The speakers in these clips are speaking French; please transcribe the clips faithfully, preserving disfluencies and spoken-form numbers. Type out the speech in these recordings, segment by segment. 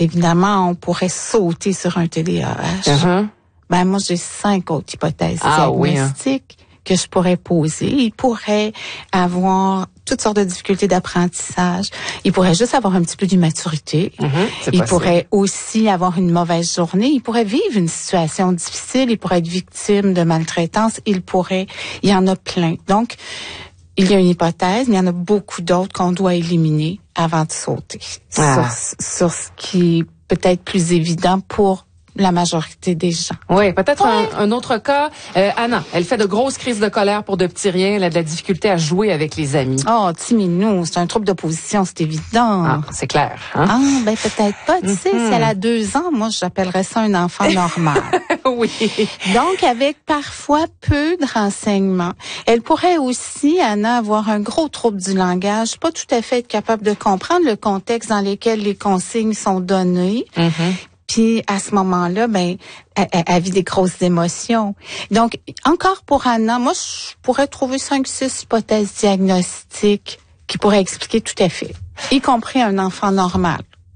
évidemment, on pourrait sauter sur un T D A H. Uh-huh. Ben, moi, j'ai cinq autres hypothèses ah, diagnostiques oui, hein. que je pourrais poser. Il pourrait avoir toutes sortes de difficultés d'apprentissage. Il pourrait juste avoir un petit peu d'immaturité. Mm-hmm, il possible. pourrait aussi avoir une mauvaise journée. Il pourrait vivre une situation difficile. Il pourrait être victime de maltraitance. Il pourrait... Il y en a plein. Donc, il y a une hypothèse, mais il y en a beaucoup d'autres qu'on doit éliminer avant de sauter ah. sur, sur ce qui est peut-être plus évident pour la majorité des gens. Oui, peut-être ouais. un, un autre cas. Euh, Anna, elle fait de grosses crises de colère pour de petits riens. Elle a de la difficulté à jouer avec les amis. Oh, Timinou, c'est un trouble d'opposition, c'est évident. Ah, c'est clair. Hein? Ah, ben peut-être pas. Tu mm-hmm. sais, si elle a deux ans, moi, j'appellerais ça un enfant normal. oui. Donc, avec parfois peu de renseignements. Elle pourrait aussi, Anna, avoir un gros trouble du langage, pas tout à fait être capable de comprendre le contexte dans lequel les consignes sont données. Mm-hmm. Puis à ce moment-là, ben, elle, elle vit des grosses émotions. Donc, encore pour Anna, moi, je pourrais trouver cinq, six hypothèses diagnostiques qui pourraient expliquer tout à fait, y compris un enfant normal.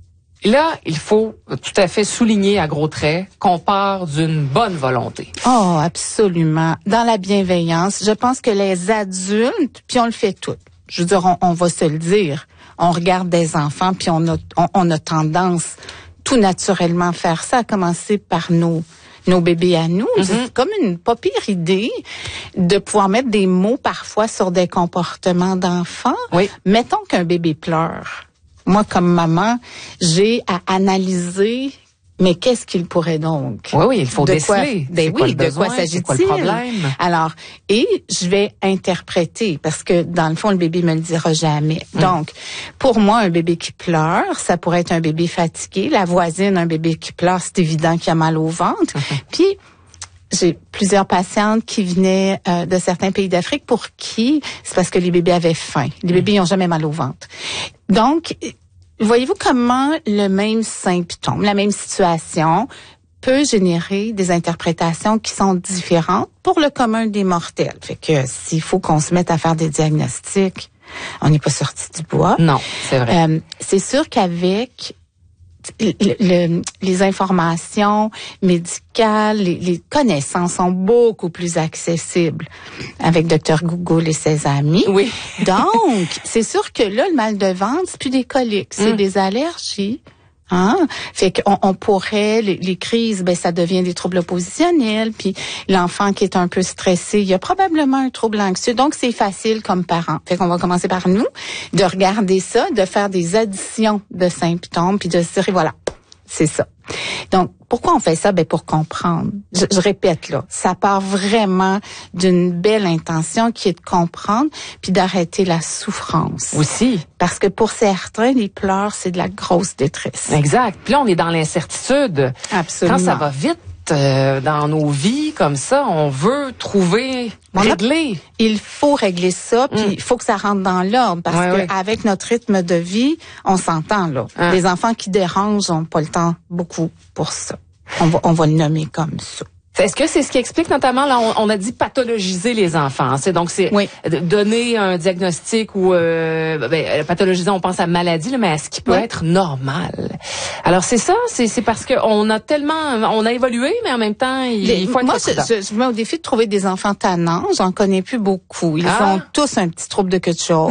Là, il faut tout à fait souligner à gros traits qu'on part d'une bonne volonté. Oh, absolument. Dans la bienveillance, je pense que les adultes, puis on le fait tout. Je veux dire, on, on va se le dire. On regarde des enfants, puis on a, on, on a tendance tout naturellement faire ça, à commencer par nos nos bébés à nous. Mm-hmm. C'est comme une pas pire idée de pouvoir mettre des mots parfois sur des comportements d'enfants. Oui. Mettons qu'un bébé pleure. Moi, comme maman, j'ai à analyser, mais qu'est-ce qu'il pourrait donc? Oui, oui, il faut de déceler. Quoi, ben oui, de besoin, quoi s'agit-il? C'est quoi le problème? Alors, et je vais interpréter, parce que dans le fond, le bébé me le dira jamais. Mm. Donc, pour moi, un bébé qui pleure, ça pourrait être un bébé fatigué. La voisine, un bébé qui pleure, c'est évident qu'il a mal au ventre. Mm-hmm. Puis, j'ai plusieurs patientes qui venaient euh, de certains pays d'Afrique pour qui c'est parce que les bébés avaient faim. Les bébés n'ont jamais mal au ventre. Donc, voyez-vous comment le même symptôme, la même situation peut générer des interprétations qui sont différentes pour le commun des mortels. Fait que s'il faut qu'on se mette à faire des diagnostics, on n'est pas sorti du bois. Non, c'est vrai. Euh, c'est sûr qu'avec Le, le, les informations médicales, les, les connaissances sont beaucoup plus accessibles avec docteur Google et ses amis. Oui. Donc, c'est sûr que là, le mal de ventre, c'est plus des coliques, c'est mm. des allergies. Hein? Fait qu'on on pourrait, les, les crises, ben ça devient des troubles oppositionnels, puis l'enfant qui est un peu stressé, il y a probablement un trouble anxieux. Donc, c'est facile comme parent. Fait qu'on va commencer par nous, de regarder ça, de faire des additions de symptômes, puis de se dire, voilà, c'est ça. Donc, pourquoi on fait ça? Ben, pour comprendre. Je, je répète, là, ça part vraiment d'une belle intention qui est de comprendre puis d'arrêter la souffrance. Aussi. Parce que pour certains, les pleurs, c'est de la grosse détresse. Exact. Puis là, on est dans l'incertitude. Absolument. Quand ça va vite, euh, dans nos vies, comme ça, on veut trouver, régler. Il faut régler ça, puis il mm. faut que ça rentre dans l'ordre, parce ouais, que ouais. avec notre rythme de vie, on s'entend, là. Hein. Les enfants qui dérangent n'ont pas le temps beaucoup pour ça. On va, on va le nommer comme ça. Est-ce que c'est ce qui explique notamment, là, on, on a dit pathologiser les enfants. C'est donc c'est oui. donner un diagnostic ou euh, ben, pathologiser, on pense à maladie, là, mais à ce qui peut oui. être normal. Alors c'est ça, c'est c'est parce que on a tellement, on a évolué, mais en même temps, il, les, il faut être moi, je, je, je mets au défi de trouver des enfants tannants. J'en connais plus beaucoup. Ils ah. ont tous un petit trouble de quelque chose.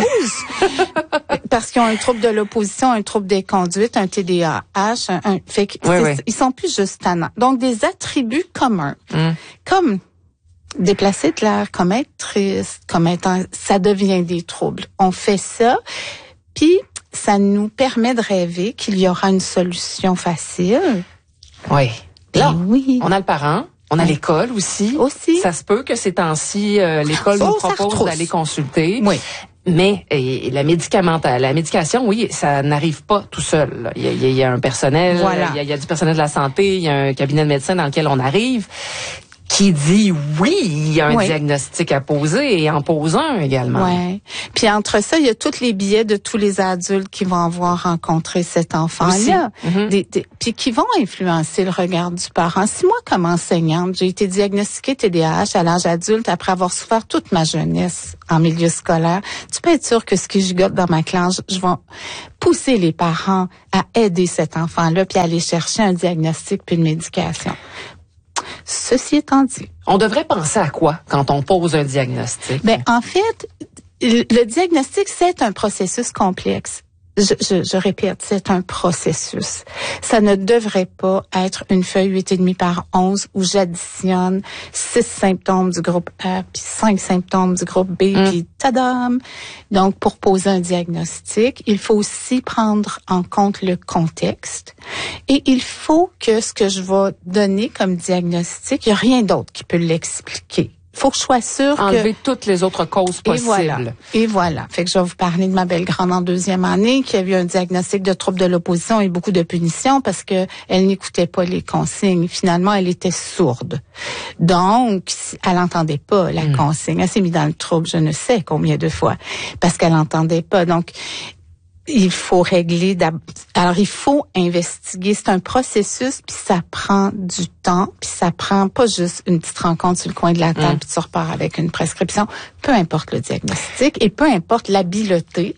Parce qu'ils ont un trouble de l'opposition, un trouble des conduites, un T D A H, un, un fait que oui, oui. ils sont plus juste tannants. Donc des attributs communs. Mm. Comme déplacer de l'air, comme être triste, comme être, ça devient des troubles. On fait ça, puis ça nous permet de rêver qu'il y aura une solution facile. Oui. Là, ben oui. On a le parent. On a oui. l'école aussi. Aussi. Ça se peut que ces temps-ci, euh, l'école oh, nous propose d'aller consulter. Oui. Mais et, la médicamentale, la médication, oui, ça n'arrive pas tout seul. Il y a, il y a un personnel, voilà. il, y a, il y a du personnel de la santé, il y a un cabinet de médecin dans lequel on arrive. Qui dit oui, il y a un oui. diagnostic à poser et en pose un également. Ouais. Puis entre ça, il y a tous les billets de tous les adultes qui vont avoir rencontré cet enfant-là, mm-hmm. des, des, puis qui vont influencer le regard du parent. Si moi, comme enseignante, j'ai été diagnostiquée T D A H à l'âge adulte après avoir souffert toute ma jeunesse en milieu scolaire, tu peux être sûr que ce que je gote dans ma classe, je vais pousser les parents à aider cet enfant-là puis à aller chercher un diagnostic puis une médication. Ceci étant dit, on devrait penser à quoi quand on pose un diagnostic? Ben en fait, le diagnostic c'est un processus complexe. Je, je, je répète, c'est un processus. Ça ne devrait pas être une feuille huit et demi par onze où j'additionne six symptômes du groupe A puis cinq symptômes du groupe B mm. puis tadam. Donc pour poser un diagnostic, il faut aussi prendre en compte le contexte et il faut que ce que je vais donner comme diagnostic, il n'y a rien d'autre qui peut l'expliquer. Faut que je sois sûre Enlever que... Enlever toutes les autres causes possibles. Et voilà. Et voilà. Fait que je vais vous parler de ma belle grande en deuxième année qui a eu un diagnostic de trouble de l'opposition et beaucoup de punitions parce que elle n'écoutait pas les consignes. Finalement, elle était sourde. Donc, elle n'entendait pas la mmh. consigne. Elle s'est mise dans le trouble, je ne sais combien de fois, parce qu'elle n'entendait pas. Donc, il faut régler d'ab... alors il faut investiguer, c'est un processus puis ça prend du temps puis ça prend pas juste une petite rencontre sur le coin de la table mmh. puis tu repars avec une prescription, peu importe le diagnostic et peu importe l'habileté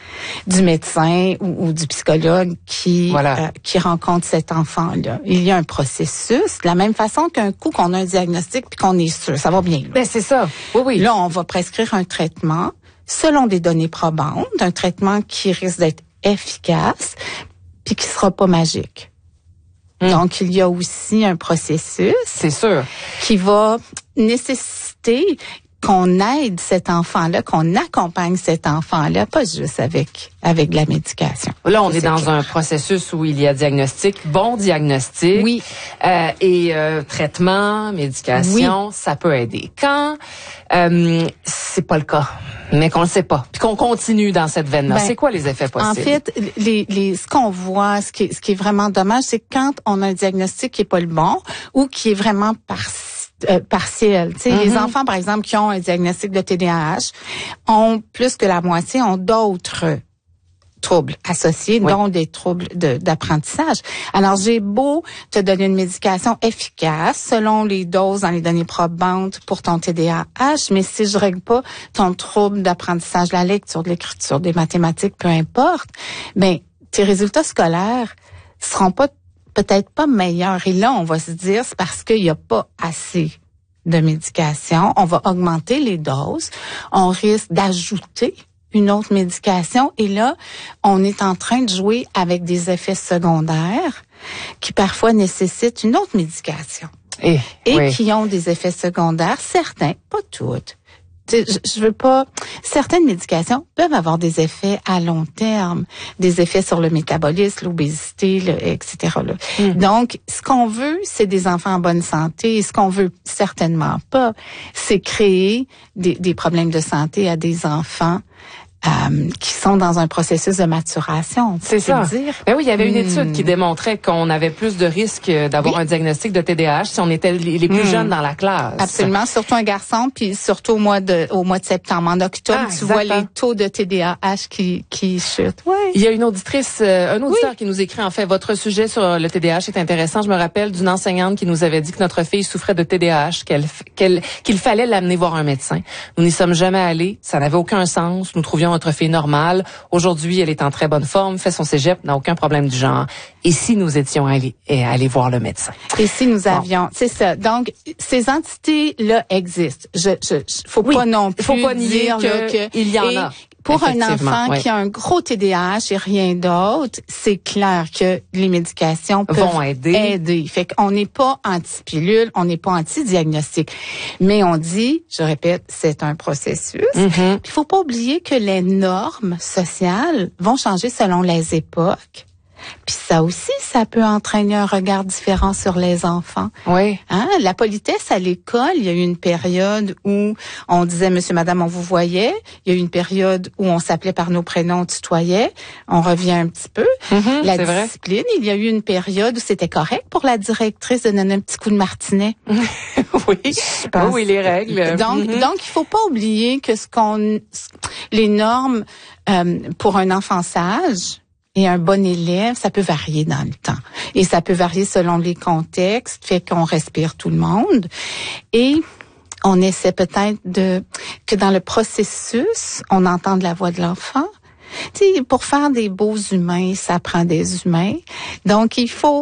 du médecin ou, ou du psychologue qui voilà. euh, qui rencontre cet enfant-là. Il y a un processus, de la même façon qu'un coup qu'on a un diagnostic puis qu'on est sûr, ça va bien. Là. Ben c'est ça. Oui oui. Là, on va prescrire un traitement selon des données probantes, un traitement qui risque d'être efficace puis qui sera pas magique. Mmh. Donc, il y a aussi un processus. C'est sûr. Qui va nécessiter qu'on aide cet enfant-là, qu'on accompagne cet enfant-là, pas juste avec avec de la médication. Là, on est, est dans clair. un processus où il y a diagnostic, bon diagnostic, oui, euh, et euh, traitement, médication, oui. ça peut aider. Quand euh, c'est pas le cas, mais qu'on le sait pas, puis qu'on continue dans cette veine-là, ben, c'est quoi les effets possibles? En fait, les, les, ce qu'on voit, ce qui, ce qui est vraiment dommage, c'est quand on a un diagnostic qui est pas le bon ou qui est vraiment partiel. Euh, partiel. Tu sais, mm-hmm. les enfants, par exemple, qui ont un diagnostic de T D A H, ont plus que la moitié ont d'autres troubles associés, oui. dont des troubles de, d'apprentissage. Alors, j'ai beau te donner une médication efficace selon les doses dans les données probantes pour ton T D A H, mais si je règle pas ton trouble d'apprentissage, de la lecture, de l'écriture, des mathématiques, peu importe, ben tes résultats scolaires seront pas peut-être pas meilleur. Et là, on va se dire, c'est parce qu'il n'y a pas assez de médication. On va augmenter les doses. On risque d'ajouter une autre médication. Et là, on est en train de jouer avec des effets secondaires qui parfois nécessitent une autre médication. Et, et oui. qui ont des effets secondaires, certains, pas toutes. Je, je veux pas. Certaines médications peuvent avoir des effets à long terme, des effets sur le métabolisme, l'obésité, le, et cetera. Là. Mm. Donc, ce qu'on veut, c'est des enfants en bonne santé. Et ce qu'on veut certainement pas, c'est créer des, des problèmes de santé à des enfants. Euh, qui sont dans un processus de maturation. C'est ça. Dire. Ben oui, il y avait une mmh. étude qui démontrait qu'on avait plus de risques d'avoir oui. un diagnostic de T D A H si on était les plus mmh. jeunes dans la classe. Absolument, surtout un garçon, puis surtout au mois de au mois de septembre. En octobre, ah, tu vois les taux de T D A H qui qui chutent. Oui. Il y a une auditrice, euh, un auditeur oui. qui nous écrit en fait votre sujet sur le T D A H est intéressant. Je me rappelle d'une enseignante qui nous avait dit que notre fille souffrait de T D A H, qu'elle qu'elle qu'il fallait l'amener voir un médecin. Nous n'y sommes jamais allés, ça n'avait aucun sens. Nous trouvions notre fille normale. Aujourd'hui, elle est en très bonne forme, fait son cégep, n'a aucun problème du genre. Et si nous étions allés, allés voir le médecin? Et si nous avions, bon. c'est ça. Donc, ces entités-là existent. Je, je, faut oui, pas non plus faut pas dire que, que il y en a. Pour un enfant oui. qui a un gros T D A H et rien d'autre, c'est clair que les médications peuvent vont aider. aider. Fait qu'on n'est pas anti-pilule, on n'est pas anti-diagnostic. Mais on dit, je répète, c'est un processus. Mm-hmm. Il faut pas oublier que les normes sociales vont changer selon les époques. Puis ça aussi, ça peut entraîner un regard différent sur les enfants. Oui. Hein? La politesse à l'école, il y a eu une période où on disait monsieur, madame, on vous voyait. Il y a eu une période où on s'appelait par nos prénoms, on tutoyait. On revient un petit peu. Mm-hmm, la c'est discipline, vrai. il y a eu une période où c'était correct pour la directrice de donner un petit coup de martinet. Oui, oui, oui, les règles. Donc, mm-hmm. donc, il faut pas oublier que ce qu'on, les normes euh, pour un enfant sage et un bon élève, ça peut varier dans le temps. Et ça peut varier selon les contextes, fait qu'on respire tout le monde. Et on essaie peut-être de que dans le processus, on entende la voix de l'enfant. Tu sais, pour faire des beaux humains, ça prend des humains. Donc, il faut